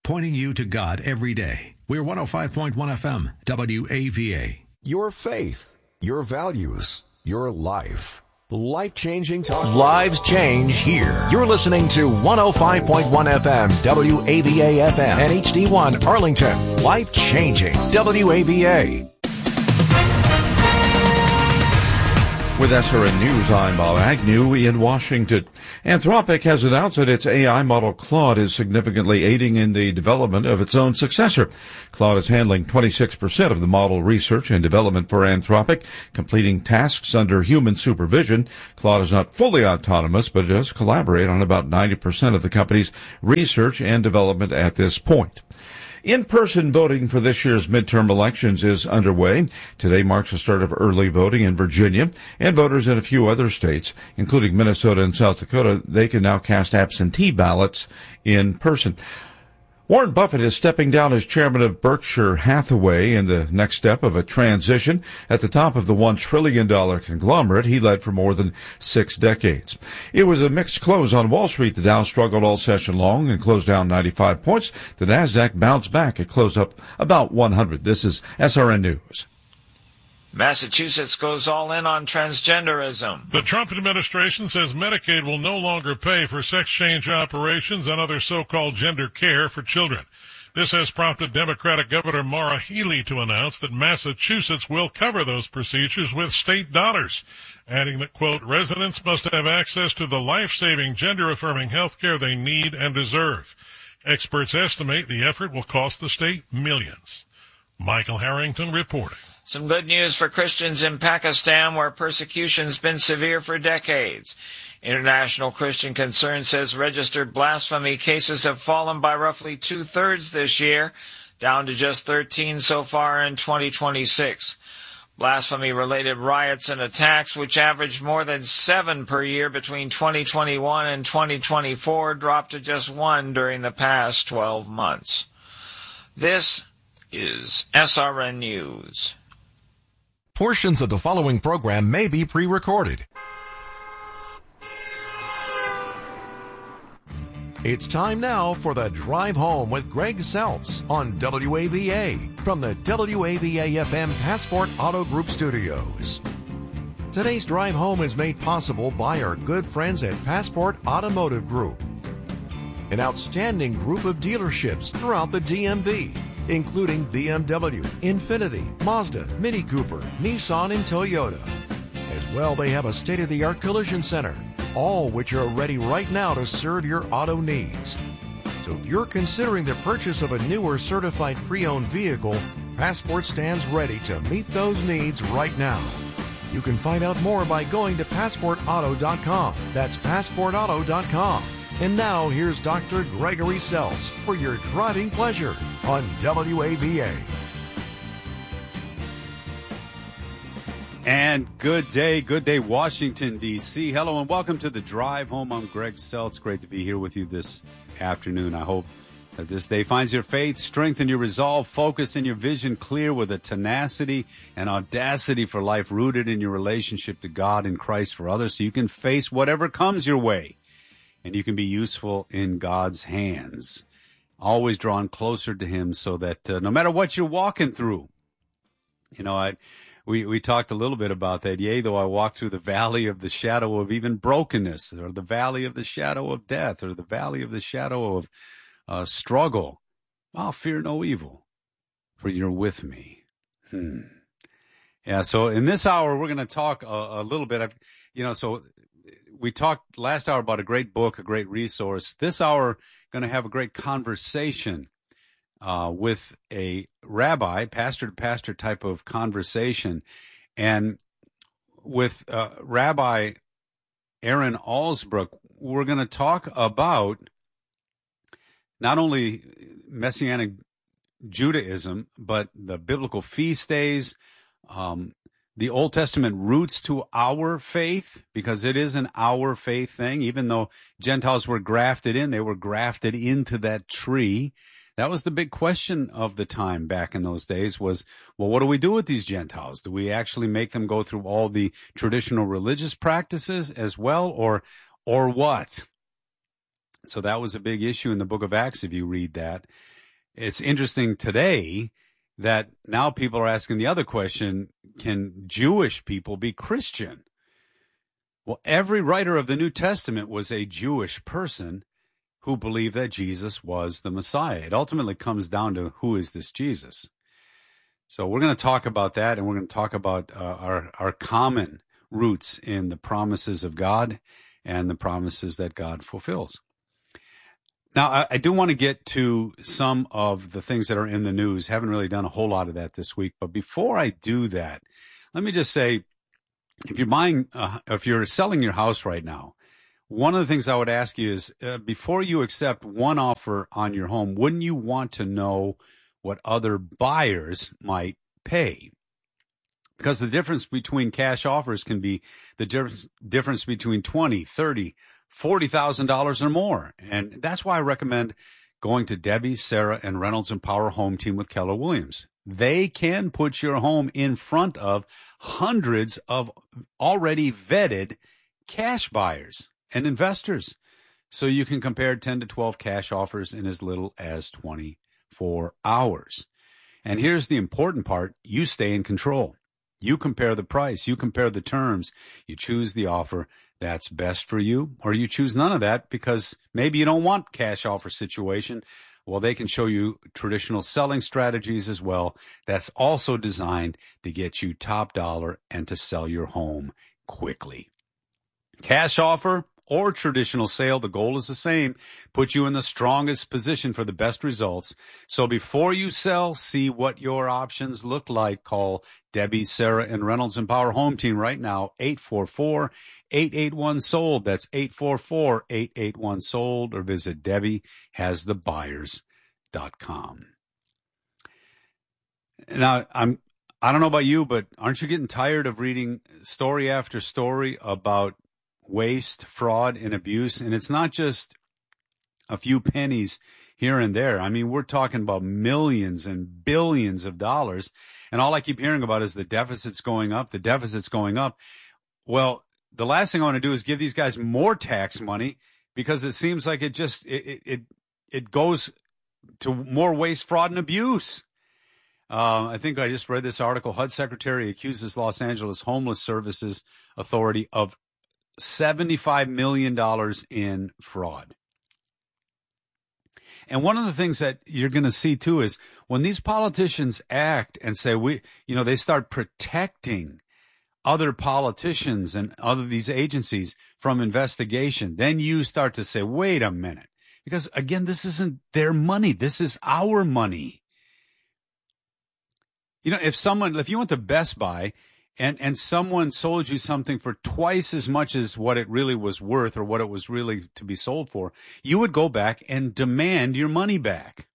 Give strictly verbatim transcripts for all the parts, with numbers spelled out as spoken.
pointing you to God every day. We're one oh five point one F M, W A V A. Your faith, your values, your life. Life-changing talk. Lives change here. You're listening to one oh five point one F M, W A V A F M, and H D one Arlington. Life-changing, W A V A. With S R N News, I'm Bob Agnew in Washington. Anthropic has announced that its A I model Claude is significantly aiding in the development of its own successor. Claude is handling twenty-six percent of the model research and development for Anthropic, completing tasks under human supervision. Claude is not fully autonomous, but it does collaborate on about ninety percent of the company's research and development at this point. In-person voting for this year's midterm elections is underway. Today marks the start of early voting in Virginia, and voters in a few other states, including Minnesota and South Dakota, they can now cast absentee ballots in person. Warren Buffett is stepping down as chairman of Berkshire Hathaway in the next step of a transition at the top of the one trillion dollars conglomerate he led for more than six decades. It was a mixed close on Wall Street. The Dow struggled all session long and closed down ninety-five points. The Nasdaq bounced back. It closed up about one hundred. This is S R N News. Massachusetts goes all in on transgenderism. The Trump administration says Medicaid will no longer pay for sex change operations and other so-called gender care for children. This has prompted Democratic Governor Maura Healey to announce that Massachusetts will cover those procedures with state dollars, adding that, quote, residents must have access to the life-saving, gender-affirming health care they need and deserve. Experts estimate the effort will cost the state millions. Michael Harrington reporting. Some good news for Christians in Pakistan, where persecution's been severe for decades. International Christian Concern says registered blasphemy cases have fallen by roughly two-thirds this year, down to just thirteen so far in twenty twenty-six. Blasphemy-related riots and attacks, which averaged more than seven per year between twenty twenty-one and twenty twenty-four, dropped to just one during the past twelve months. This is S R N News. Portions of the following program may be pre-recorded. It's time now for the Drive Home with Greg Seltz on W A V A from the W A V A F M Passport Auto Group Studios. Today's Drive Home is made possible by our good friends at Passport Automotive Group, an outstanding group of dealerships throughout the D M V, including B M W, Infiniti, Mazda, Mini Cooper, Nissan, and Toyota. As well, they have a state-of-the-art collision center, all which are ready right now to serve your auto needs. So if you're considering the purchase of a new or certified pre-owned vehicle, Passport stands ready to meet those needs right now. You can find out more by going to passport auto dot com. That's passport auto dot com. And now, here's Doctor Gregory Seltz for your driving pleasure on W A V A. And good day, good day, Washington, D C Hello and welcome to the Drive Home. I'm Greg Seltz. Great to be here with you this afternoon. I hope that this day finds your faith, strength, and your resolve, focus, and your vision clear with a tenacity and audacity for life rooted in your relationship to God and Christ for others so you can face whatever comes your way. And you can be useful in God's hands, always drawn closer to Him so that uh, no matter what you're walking through, you know, I we, we talked a little bit about that. Yea, though I walk through the valley of the shadow of even brokenness, or the valley of the shadow of death, or the valley of the shadow of uh, struggle, I'll fear no evil, for you're with me. Hmm. Yeah, so in this hour, we're going to talk a, a little bit. I've, you know, so... We talked last hour about a great book, a great resource. This hour, going to have a great conversation uh, with a rabbi, pastor-to-pastor type of conversation. And with uh, Rabbi Aaron Alsbrook, we're going to talk about not only Messianic Judaism, but the biblical feast days, um the Old Testament roots to our faith, because it is an our faith thing. Even though Gentiles were grafted in, they were grafted into that tree. That was the big question of the time back in those days was, well, what do we do with these Gentiles? Do we actually make them go through all the traditional religious practices as well, or or what? So that was a big issue in the book of Acts, if you read that. it's interesting today that now people are asking the other question, can Jewish people be Christian? Well, every writer of the New Testament was a Jewish person who believed that Jesus was the Messiah. It ultimately comes down to, who is this Jesus? So we're going to talk about that, and we're going to talk about uh, our, our common roots in the promises of God and the promises that God fulfills. Now, I, I do want to get to some of the things that are in the news. Haven't really done a whole lot of that this week. But before I do that, let me just say, if you're buying, uh, if you're selling your house right now, one of the things I would ask you is, uh, before you accept one offer on your home, wouldn't you want to know what other buyers might pay? Because the difference between cash offers can be the difference, difference between twenty, thirty, forty thousand dollars or more. And that's why I recommend going to Debbie, Sarah, and Reynolds and Power Home Team with Keller Williams. They can put your home in front of hundreds of already vetted cash buyers and investors, so you can compare ten to twelve cash offers in as little as twenty-four hours. And here's the important part. You stay in control. You compare the price. You compare the terms. You choose the offer that's best for you, or you choose none of that because maybe you don't want cash offer situation. Well, they can show you traditional selling strategies as well. That's also designed to get you top dollar and to sell your home quickly. Cash offer or traditional sale, the goal is the same. Put you in the strongest position for the best results. So before you sell, see what your options look like. Call Debbie, Sarah, and Reynolds and Power Home Team right now, eight four four, eight eight one, sold. That's eight four four, eight eight one, sold, or visit Debbie Has The Buyers dot com. Now, I'm, I don't know about you, but aren't you getting tired of reading story after story about waste, fraud, and abuse? And it's not just a few pennies here and there. I mean, we're talking about millions and billions of dollars. And all I keep hearing about is the deficit's going up, the deficit's going up. Well, the last thing I want to do is give these guys more tax money, because it seems like it just, it, it, it goes to more waste, fraud, and abuse. Uh, I think I just read this article. H U D Secretary accuses Los Angeles Homeless Services Authority of seventy-five million dollars in fraud. And one of the things that you're going to see, too, is when these politicians act and say, we, you know, they start protecting other politicians and other these agencies from investigation, then you start to say, wait a minute. Because, again, this isn't their money. This is our money. You know, if someone, if you went to Best Buy and, and someone sold you something for twice as much as what it really was worth or what it was really to be sold for, you would go back and demand your money back.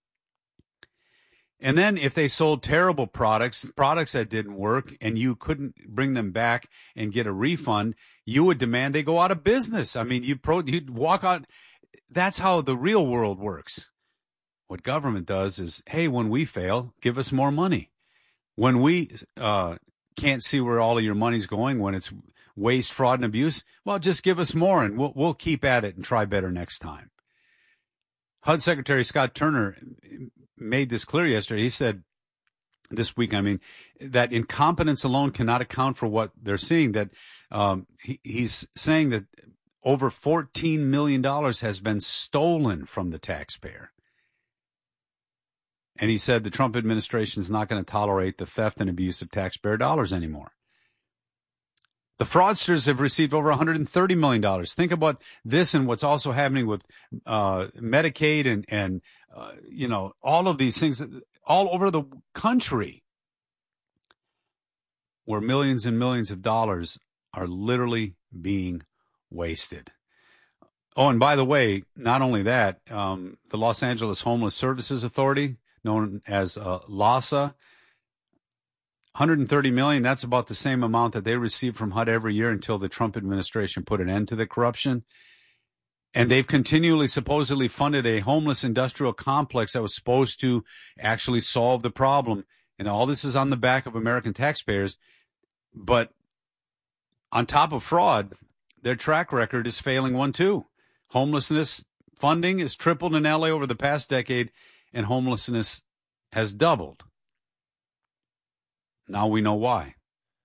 And then if they sold terrible products, products that didn't work, and you couldn't bring them back and get a refund, you would demand they go out of business. I mean, you pro, you'd walk out. That's how the real world works. What government does is, hey, when we fail, give us more money. When we uh, can't see where all of your money's going, when it's waste, fraud, and abuse, well, just give us more, and we'll, we'll keep at it and try better next time. H U D Secretary Scott Turner made this clear yesterday. He said this week, I mean, that incompetence alone cannot account for what they're seeing, that um, he, he's saying that over fourteen million dollars has been stolen from the taxpayer. And he said the Trump administration is not going to tolerate the theft and abuse of taxpayer dollars anymore. The fraudsters have received over one hundred thirty million dollars. Think about this and what's also happening with uh, Medicaid and, and uh, you know, all of these things all over the country, where millions and millions of dollars are literally being wasted. Oh, and by the way, not only that, um, the Los Angeles Homeless Services Authority, known as uh, LAHSA, one hundred thirty million dollars, that's about the same amount that they receive from H U D every year until the Trump administration put an end to the corruption. And they've continually supposedly funded a homeless industrial complex that was supposed to actually solve the problem. And all this is on the back of American taxpayers. But on top of fraud, their track record is failing one too. Homelessness funding has tripled in L A over the past decade, and homelessness has doubled. Now we know why.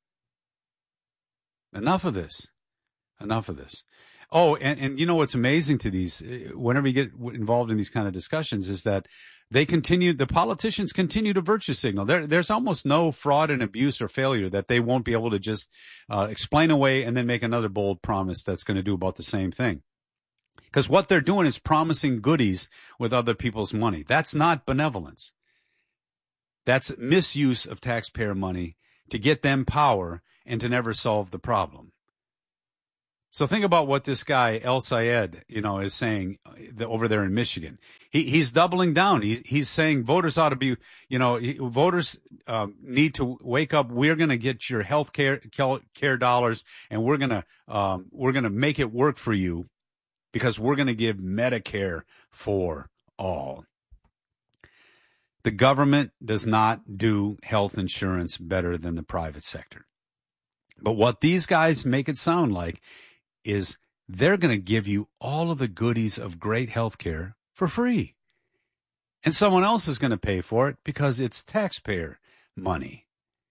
Enough of this. Enough of this. Oh, and, and you know what's amazing to these, whenever you get involved in these kind of discussions, is that they continue, the politicians continue to virtue signal. There, there's almost no fraud and abuse or failure that they won't be able to just uh, explain away and then make another bold promise that's going to do about the same thing. Because what they're doing is promising goodies with other people's money. That's not benevolence. That's misuse of taxpayer money to get them power and to never solve the problem. So think about what this guy, El Sayed, you know, is saying over there in Michigan. He, he's doubling down. He, he's saying voters ought to be, you know, voters uh, need to wake up. We're going to get your health care, care dollars, and we're going to um, we're going to make it work for you because we're going to give Medicare for all. The government does not do health insurance better than the private sector. But what these guys make it sound like is they're going to give you all of the goodies of great health care for free. And someone else is going to pay for it because it's taxpayer money.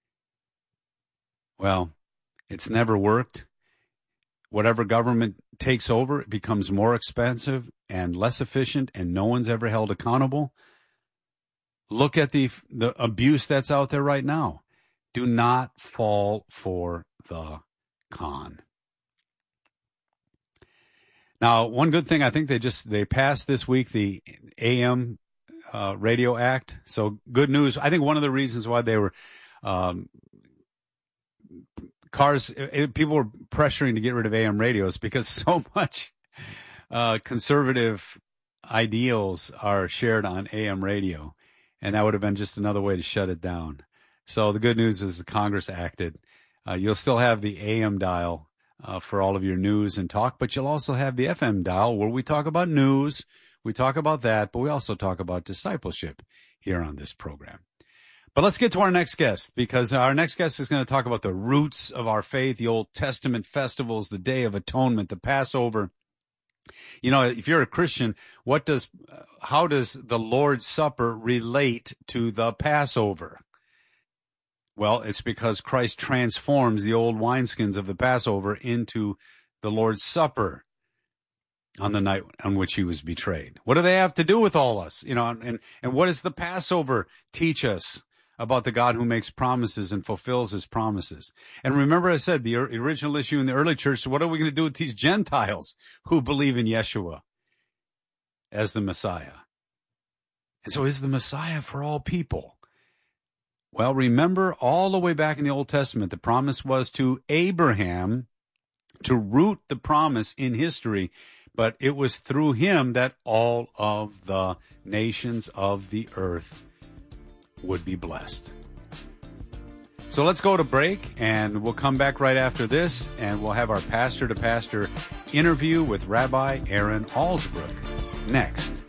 Well, it's never worked. Whatever government takes over, it becomes more expensive and less efficient, and no one's ever held accountable. Look at the the abuse that's out there right now. Do not fall for the con. Now, one good thing, I think they just they passed this week the A M uh, Radio Act. So good news. I think one of the reasons why they were um, cars, it, people were pressuring to get rid of A M radios because so much uh, conservative ideals are shared on A M radio. And that would have been just another way to shut it down. So the good news is the Congress acted. Uh, you'll still have the A M dial uh, for all of your news and talk, but you'll also have the F M dial where we talk about news. We talk about that, but we also talk about discipleship here on this program. But let's get to our next guest, because our next guest is going to talk about the roots of our faith, the Old Testament festivals, the Day of Atonement, the Passover. You know, if you're a Christian, what does, how does the Lord's Supper relate to the Passover? Well, it's because Christ transforms the old wineskins of the Passover into the Lord's Supper on the night on which he was betrayed. What do they have to do with all us? You know, and, and what does the Passover teach us about the God who makes promises and fulfills his promises? And remember I said the original issue in the early church, what are we going to do with these Gentiles who believe in Yeshua as the Messiah? And so is the Messiah for all people? Well, remember all the way back in the Old Testament, the promise was to Abraham to root the promise in history, but it was through him that all of the nations of the earth would be blessed. So let's go to break, and we'll come back right after this, and we'll have our pastor-to-pastor interview with Rabbi Aaron Alsbrook next